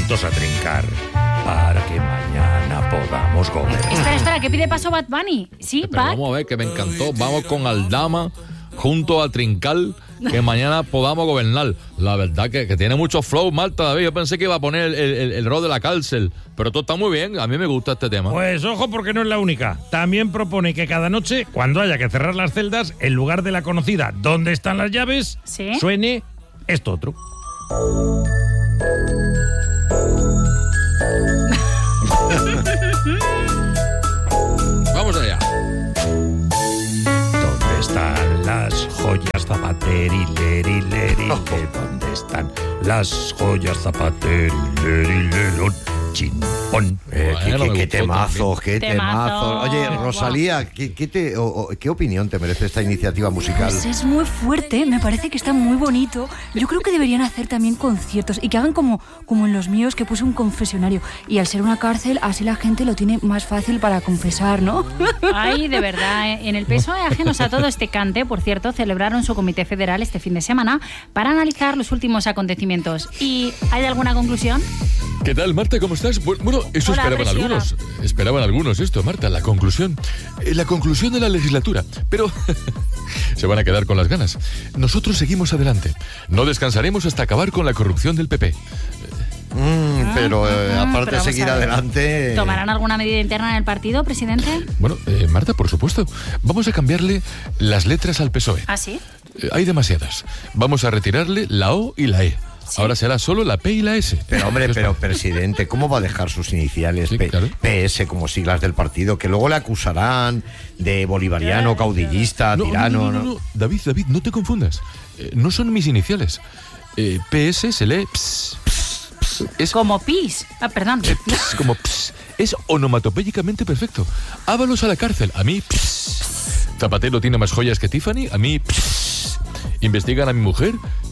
juntos a trincar para que mañana podamos gobernar. Espera, que pide paso Bad Bunny. Sí, Pero Bad. vamos a ver, que me encantó. Vamos con Aldama junto a trincar, que mañana podamos gobernar. La verdad que tiene mucho flow, Marta, David. Yo pensé que iba a poner el rol de la cárcel, pero todo está muy bien. A mí me gusta este tema. Pues ojo, porque no es la única. También propone que cada noche, cuando haya que cerrar las celdas, en lugar de la conocida ¿dónde están las llaves?, ¿Sí? suene esto otro. Vamos allá. ¿Dónde están las joyas zapaterilerileriler? ¿Dónde están las joyas zapaterilerilelon? Chimpón. Bueno, me Qué gustó temazos, qué Temazo. temazos. Oye, Rosalía, ¿qué opinión te merece esta iniciativa musical? Pues es muy fuerte, me parece que está muy bonito. Yo creo que deberían hacer también conciertos y que hagan como en los míos, que puse un confesionario. Y al ser una cárcel, así la gente lo tiene más fácil para confesar, ¿no? Ay, de verdad, en el PSOE, ajenos a todo este cante, por cierto, celebraron su comité federal este fin de semana para analizar los últimos acontecimientos. ¿Y hay alguna conclusión? ¿Qué tal, Marta? ¿Cómo estás? Bueno, eso Hola, esperaban presiona. algunos. Esperaban algunos esto, Marta, la conclusión. La conclusión de la legislatura. Pero se van a quedar con las ganas. Nosotros seguimos adelante. No descansaremos hasta acabar con la corrupción del PP. Pero aparte pero de vamos seguir a ver. adelante... ¿Tomarán alguna medida interna en el partido, presidente? Bueno, Marta, por supuesto. Vamos a cambiarle las letras al PSOE. ¿Ah, sí? Hay demasiadas. Vamos a retirarle la O y la E. Sí. Ahora será solo la P y la S. Pero hombre, presidente, ¿cómo va a dejar sus iniciales Sí, claro. PS como siglas del partido? Que luego le acusarán de bolivariano, caudillista, tirano... No. David, no te confundas. No son mis iniciales. PS se lee ps. Es Como pis. Ah, perdón. ps, como ps. Es onomatopéyicamente perfecto. Ábalos a la cárcel. A mí ps. Zapatero tiene más joyas que Tiffany. A mí ps. Investigan a mi mujer.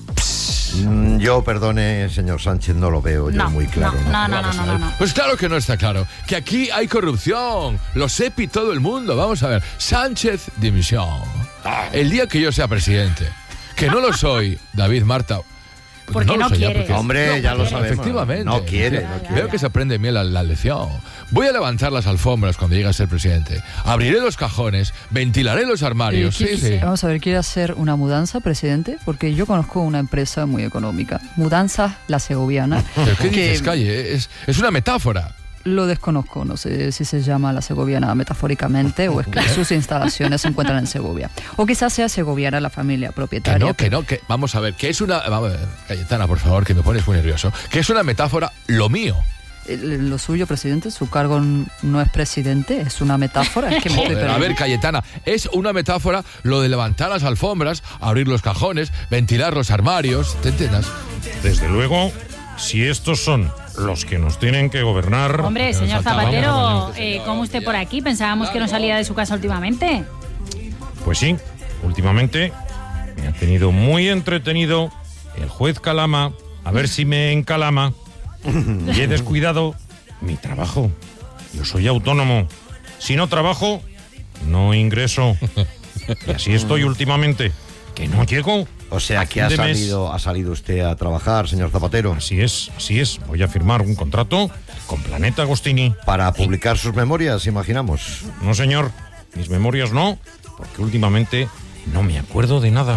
Yo, perdone, señor Sánchez, no lo veo yo muy claro. No. Pues claro que no está claro. Que aquí hay corrupción. Lo sepa todo el mundo. Vamos a ver. Sánchez, dimisión. El día que yo sea presidente. Que no lo soy, David, Marta. Porque no lo soy ya, quiere. porque- Hombre, ya lo sabemos. Efectivamente. No quiere. Veo que se aprende bien la lección. Voy a levantar las alfombras cuando llegue a ser presidente. Abriré los cajones, ventilaré los armarios. Sí. Vamos a ver, ¿quiere hacer una mudanza, presidente? Porque yo conozco una empresa muy económica. Mudanzas La Segoviana. ¿Pero qué que dices, Calle? Es una metáfora. Lo desconozco, no sé si se llama La Segoviana metafóricamente o es que sus instalaciones se encuentran en Segovia. O quizás sea segoviana la familia propietaria. Que vamos a ver, que es una... Vamos a ver, Cayetana, por favor, que me pones muy nervioso. Que es una metáfora lo mío. Lo suyo, presidente, su cargo no es presidente, es una metáfora. Es que me estoy Joder, a perdiendo. ver, Cayetana, es una metáfora lo de levantar las alfombras, abrir los cajones, ventilar los armarios, ¿te entiendes? Desde luego, si estos son los que nos tienen que gobernar... Hombre, señor faltaba, Zapatero, vamos, ¿cómo usted por aquí? Pensábamos que no salía de su casa últimamente. Pues sí, últimamente me ha tenido muy entretenido el juez Calama, a ver si me encalama, y he descuidado mi trabajo. Yo soy autónomo. Si no trabajo, no ingreso. Y así estoy últimamente, que no llego. O sea, a que fin de mes. ha salido usted a trabajar, señor Zapatero, Así es. Voy a firmar un contrato con Planeta Agostini. para publicar sus memorias, imaginamos. No, señor, mis memorias no, porque últimamente no me acuerdo de nada.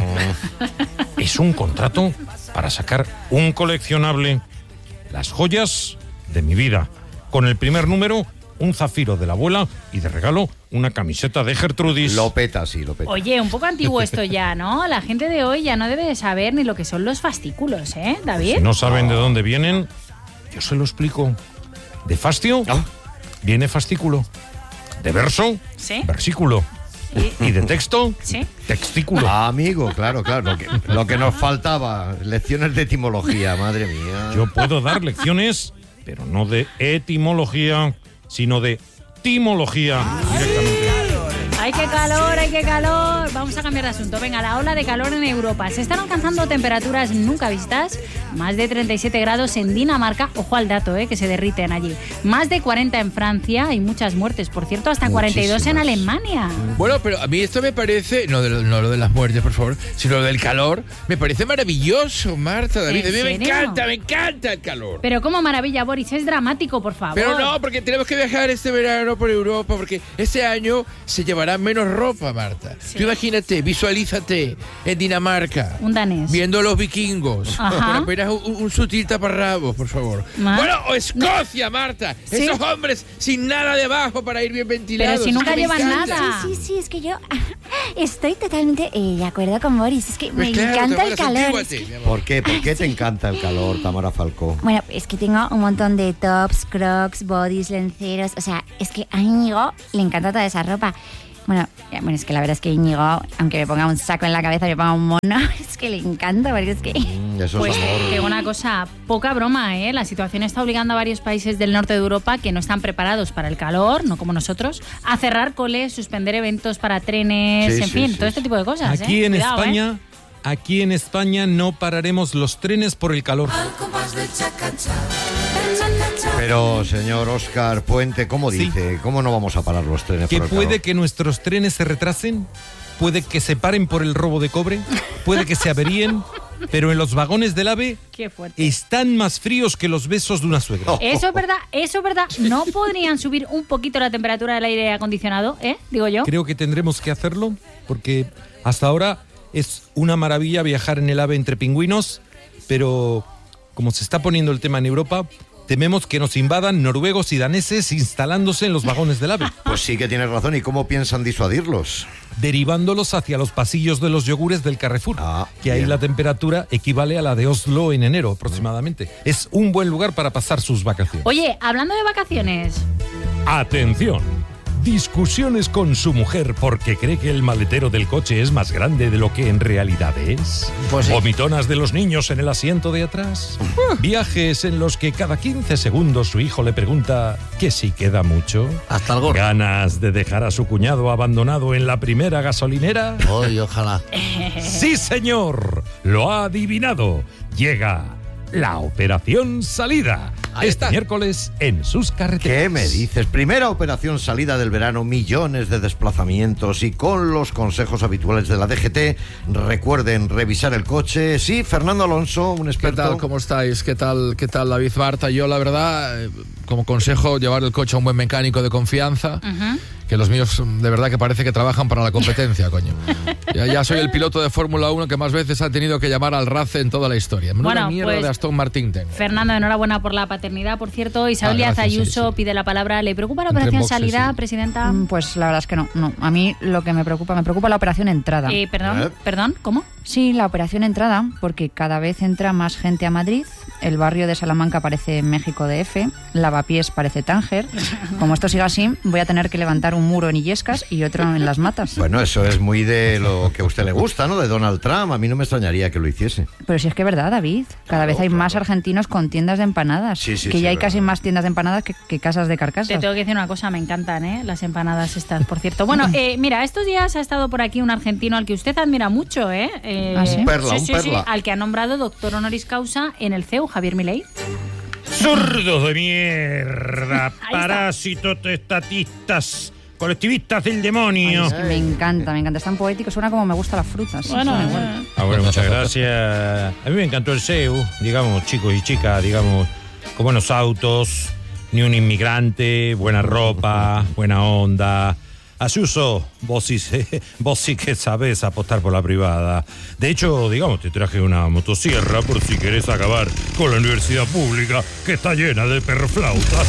Es un contrato para sacar un coleccionable, las joyas de mi vida. Con el primer número, un zafiro de la abuela y de regalo una camiseta de Gertrudis. Lo peta, sí, lo peta. Oye, un poco antiguo esto ya, ¿no? La gente de hoy ya no debe de saber ni lo que son los fascículos, ¿eh, David? Si no saben de dónde vienen, yo se lo explico. De fastio, viene fascículo. De verso, Sí. versículo. Y de texto, Sí. textículo. Amigo, claro. Lo que nos faltaba, lecciones de etimología, madre mía. Yo puedo dar lecciones, pero no de etimología, sino de timología directamente. ¡Ay, qué calor, ay, qué calor! Vamos a cambiar de asunto. Venga, la ola de calor en Europa. Se están alcanzando temperaturas nunca vistas. Más de 37 grados en Dinamarca. Ojo al dato, que se derriten allí. Más de 40 en Francia. Hay muchas muertes, por cierto. Hasta 42 en Alemania. Bueno, pero a mí esto me parece, no lo de las muertes, por favor, sino lo del calor, me parece maravilloso, Marta, David. A mí me encanta el calor. Pero como maravilla, Boris, es dramático, por favor. Pero no, porque tenemos que viajar este verano por Europa, porque este año se llevará menos ropa, Marta. Sí. Tú imagínate, visualízate en Dinamarca. Un danés. Viendo a los vikingos. Ajá. Con apenas un sutil taparrabos, por favor. Bueno, o Escocia, Marta. ¿Sí? Esos hombres sin nada debajo para ir bien ventilados. Pero si nunca Es que me llevan encanta. nada. Sí, es que yo estoy totalmente de acuerdo con Boris. Es que Pues me claro, encanta el Tamara, calor. santívate, Es que- mi amor. ¿Por qué? ¿Por qué te encanta el calor, Tamara Falcó? Bueno, es que tengo un montón de tops, crocs, bodys, lenceros. O sea, es que a Íñigo le encanta toda esa ropa. Bueno, es que la verdad es que Íñigo, aunque me ponga un saco en la cabeza y me ponga un mono, es que le encanta, porque es que... Eso Pues es amor. que una cosa, poca broma, ¿eh? La situación está obligando a varios países del norte de Europa que no están preparados para el calor, no como nosotros, a cerrar coles, suspender eventos para trenes, Sí, en sí, fin, sí, todo este tipo de cosas. Aquí ¿eh? en Cuidado, España, aquí en España no pararemos los trenes por el calor. Pero, señor Óscar Puente, ¿cómo Sí. dice? ¿Cómo no vamos a parar los trenes Que por el puede calor? que nuestros trenes se retrasen, puede que se paren por el robo de cobre, puede que se averíen, pero en los vagones del AVE Qué fuerte. están más fríos que los besos de una suegra. Eso es verdad, eso es verdad. ¿No podrían subir un poquito la temperatura del aire acondicionado, digo yo? Creo que tendremos que hacerlo porque hasta ahora es una maravilla viajar en el AVE entre pingüinos, pero como se está poniendo el tema en Europa, tememos que nos invadan noruegos y daneses instalándose en los vagones del AVE, Pues sí que tienes razón. ¿Y cómo piensan disuadirlos? derivándolos hacia los pasillos de los yogures del Carrefour, Ah, que ahí bien. la temperatura equivale a la de Oslo en enero aproximadamente. Es un buen lugar para pasar sus vacaciones. Oye, hablando de vacaciones, Atención. Discusiones con su mujer porque cree que el maletero del coche es más grande de lo que en realidad es. Pues sí. Vomitonas de los niños en el asiento de atrás. Viajes en los que cada 15 segundos su hijo le pregunta que si queda mucho. Hasta el gorro. Ganas de dejar a su cuñado abandonado en la primera gasolinera. Hoy, ojalá. Sí, señor. Lo ha adivinado. Llega la Operación Salida. Ahí Este está. miércoles en sus carreteras. ¿Qué me dices? Primera operación salida del verano, millones de desplazamientos y con los consejos habituales de la DGT. Recuerden revisar el coche. Sí, Fernando Alonso, un ¿Qué experto. tal? ¿Cómo estáis? ¿Qué tal, David, Marta? Yo, la verdad, como consejo, llevar el coche a un buen mecánico de confianza. Que los míos, de verdad, que parece que trabajan para la competencia, coño. Ya soy el piloto de Fórmula 1 que más veces ha tenido que llamar al RACE en toda la historia. Menuda Bueno, mierda pues, de Aston Martin tengo. Fernando, enhorabuena por la paternidad, por cierto. Isabel Díaz gracias, Ayuso sí, sí. pide la palabra. ¿Le preocupa la Entre operación boxes, salida, sí. presidenta? Pues la verdad es que no. A mí lo que me preocupa la operación entrada. Perdón, ¿cómo? Sí, la operación entrada, porque cada vez entra más gente a Madrid, el barrio de Salamanca parece México DF, Lavapiés parece Tánger. Como esto siga así, voy a tener que levantar un muro en Illescas y otro en Las Matas. Bueno, eso es muy de lo que a usted le gusta, ¿no? De Donald Trump. A mí no me extrañaría que lo hiciese. Pero si es que es verdad, David, cada vez hay más argentinos con tiendas de empanadas, Sí, sí, que sí, ya hay es casi verdad. más tiendas de empanadas que casas de Te carcasas. tengo que decir una cosa, me encantan, las empanadas estas, por cierto. Bueno, mira, estos días ha estado por aquí un argentino al que usted admira mucho, ¿Ah, sí? Un perla, sí, un sí, perla. sí, al que ha nombrado doctor honoris causa en el CEU, Javier Milei. Zurdos de mierda, está. parásitos, estatistas, colectivistas del demonio. Es que me encanta, es tan poético, suena como me gusta la fruta. Sí, suena igual. Bueno, muchas gracias. A mí me encantó el CEU, digamos, chicos y chicas, digamos, con buenos autos, ni un inmigrante, buena ropa, buena onda. Ayuso, vos sí que sabés apostar por la privada. De hecho, digamos, te traje una motosierra por si querés acabar con la universidad pública, que está llena de perroflautas.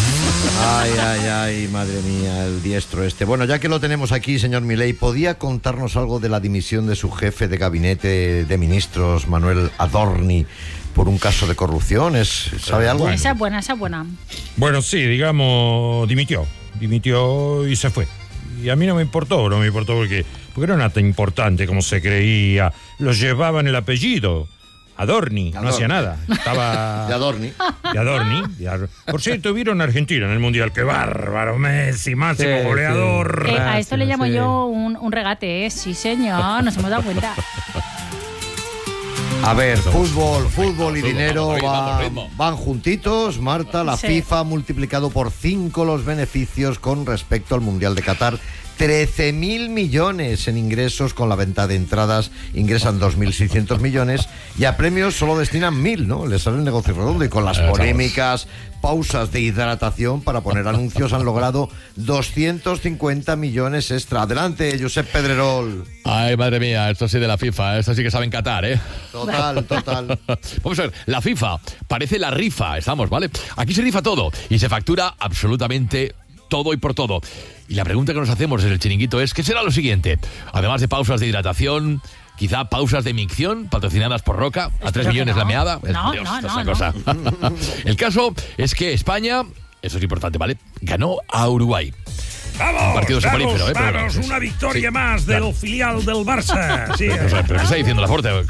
Ay, madre mía, el diestro este. Bueno, ya que lo tenemos aquí, señor Milei, ¿podía contarnos algo de la dimisión de su jefe de gabinete de ministros, Manuel Adorni, por un caso de corrupción? ¿Sabe algo? Esa es buena, esa es buena. Bueno, sí, digamos, dimitió y se fue. Y a mí no me importó porque no era tan importante como se creía. Lo llevaban el apellido. Adorni, no hacía nada. Estaba De Adorni. de Adorni. Por cierto, vieron a Argentina en el Mundial. ¡Qué bárbaro! Messi, máximo goleador. A esto le llamo yo un regate, ¿eh? Sí, señor, nos hemos dado cuenta. A ver, fútbol y dinero van juntitos, Marta. La Sí. FIFA ha multiplicado por 5 los beneficios con respecto al Mundial de Qatar. 13.000 millones en ingresos con la venta de entradas, ingresan 2.600 millones y a premios solo destinan 1.000, ¿no? Les sale el negocio redondo y con las polémicas, pausas de hidratación para poner anuncios han logrado 250 millones extra. Adelante, Josep Pedrerol. Ay, madre mía, esto sí de la FIFA, esto sí que saben catar, ¿eh? Total. Vamos a ver, la FIFA parece la rifa, estamos, ¿vale? Aquí se rifa todo y se factura absolutamente todo y por todo. Y la pregunta que nos hacemos en el chiringuito es, ¿qué será lo siguiente? Además de pausas de hidratación, quizá pausas de micción patrocinadas por Roca, a 3 millones no. la meada. No, Dios, no, esa no. cosa. El caso es que España, eso es importante, ¿vale? Ganó a Uruguay. Un partido soporífero, pero vamos, una victoria más del filial del Barça. Sí, pero ¿qué está diciendo Laporte?